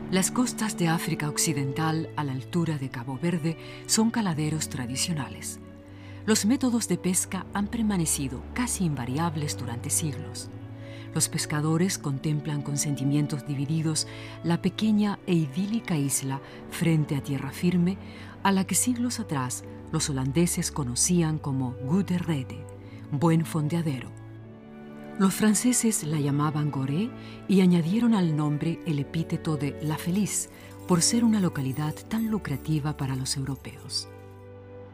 Las costas de África Occidental, a la altura de Cabo Verde, son caladeros tradicionales. Los métodos de pesca han permanecido casi invariables durante siglos. Los pescadores contemplan con sentimientos divididos la pequeña e idílica isla frente a tierra firme, a la que siglos atrás los holandeses conocían como Goede Rede, buen fondeadero. Los franceses la llamaban Gorée y añadieron al nombre el epíteto de La Feliz, por ser una localidad tan lucrativa para los europeos.